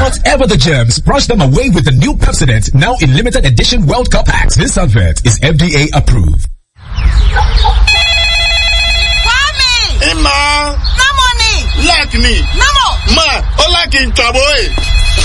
Whatever the germs, brush them away with the new Pepsodent, now in limited edition World Cup packs. This advert is FDA approved. Emma! No money! Like me! No more! Ma! Ola Kintaboy!